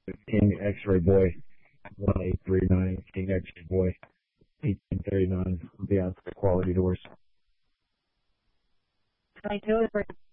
King X-Ray Boy, 1839, King X-Ray Boy, 1839, the outside quality doors. Can I do it for